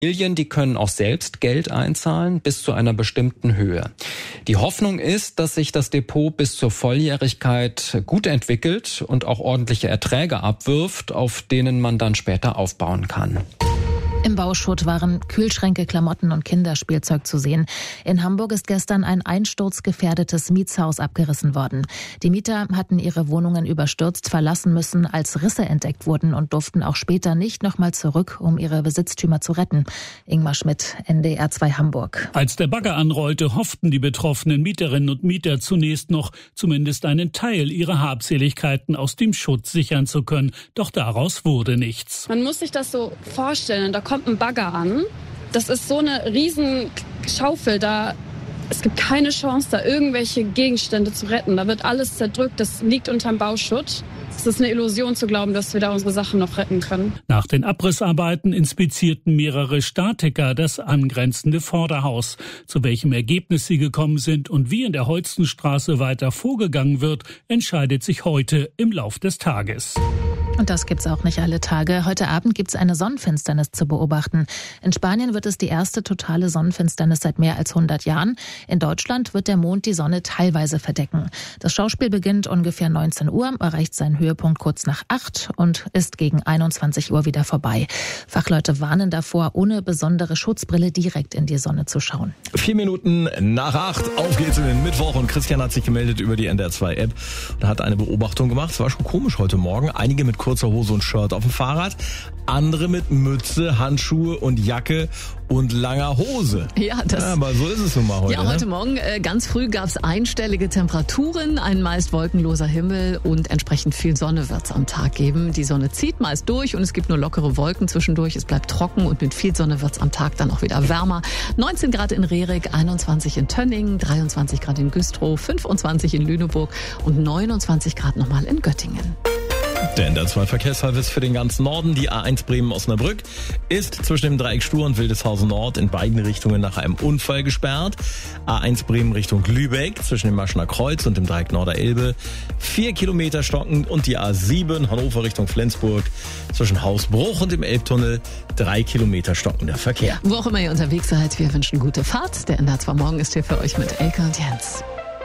Familien, die können auch selbst Geld einzahlen, bis zu einer bestimmten Höhe. Die Hoffnung ist, dass sich das Depot bis zur Volljährigkeit gut entwickelt und auch ordentliche Erträge abwirft, auf denen man dann später aufbauen kann. Im Bauschutt waren Kühlschränke, Klamotten und Kinderspielzeug zu sehen. In Hamburg ist gestern ein einsturzgefährdetes Mietshaus abgerissen worden. Die Mieter hatten ihre Wohnungen überstürzt verlassen müssen, als Risse entdeckt wurden und durften auch später nicht nochmal zurück, um ihre Besitztümer zu retten. Ingmar Schmidt, NDR 2 Hamburg. Als der Bagger anrollte, hofften die betroffenen Mieterinnen und Mieter zunächst noch, zumindest einen Teil ihrer Habseligkeiten aus dem Schutt sichern zu können. Doch daraus wurde nichts. Man muss sich das so vorstellen, da kommt ein Bagger an. Das ist so eine riesen Schaufel da. Es gibt keine Chance, da irgendwelche Gegenstände zu retten. Da wird alles zerdrückt. Das liegt unterm Bauschutt. Es ist eine Illusion zu glauben, dass wir da unsere Sachen noch retten können. Nach den Abrissarbeiten inspizierten mehrere Statiker das angrenzende Vorderhaus. Zu welchem Ergebnis sie gekommen sind und wie in der Holstenstraße weiter vorgegangen wird, entscheidet sich heute im Lauf des Tages. Und das gibt's auch nicht alle Tage. Heute Abend gibt's eine Sonnenfinsternis zu beobachten. In Spanien wird es die erste totale Sonnenfinsternis seit mehr als 100 Jahren. In Deutschland wird der Mond die Sonne teilweise verdecken. Das Schauspiel beginnt ungefähr 19 Uhr, erreicht seinen Höhepunkt kurz nach 8 und ist gegen 21 Uhr wieder vorbei. Fachleute warnen davor, ohne besondere Schutzbrille direkt in die Sonne zu schauen. 4 Minuten nach 8, auf geht's in den Mittwoch und Christian hat sich gemeldet über die NDR 2 App und hat eine Beobachtung gemacht. Es war schon komisch heute Morgen. Einige mit kurzer Hose und Shirt auf dem Fahrrad, andere mit Mütze, Handschuhe und Jacke und langer Hose. Ja, aber so ist es nun mal heute. Ja, heute Morgen ganz früh gab es einstellige Temperaturen, ein meist wolkenloser Himmel und entsprechend viel Sonne wird es am Tag geben. Die Sonne zieht meist durch und es gibt nur lockere Wolken zwischendurch. Es bleibt trocken und mit viel Sonne wird es am Tag dann auch wieder wärmer. 19 Grad in Rerik, 21 in Tönning, 23 Grad in Güstrow, 25 in Lüneburg und 29 Grad nochmal in Göttingen. Der NDR 2 Verkehrsservice für den ganzen Norden. Die A1 Bremen-Osnabrück ist zwischen dem Dreieck Stur und Wildeshausen Nord in beiden Richtungen nach einem Unfall gesperrt. A1 Bremen Richtung Lübeck zwischen dem Maschener Kreuz und dem Dreieck Norderelbe 4 Kilometer stockend und die A7 Hannover Richtung Flensburg zwischen Hausbruch und dem Elbtunnel 3 Kilometer stockender Verkehr. Wo auch immer ihr unterwegs seid, wir wünschen gute Fahrt. Der NDR 2 Morgen ist hier für euch mit Elke und Jens.